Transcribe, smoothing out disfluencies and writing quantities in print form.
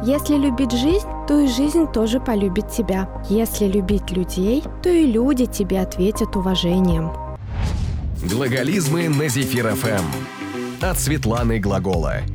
Если любить жизнь, то и жизнь тоже полюбит тебя. Если любить людей, то и люди тебе ответят уважением. Глаголизмы на Зефир ФМ. От Светланы Глагола.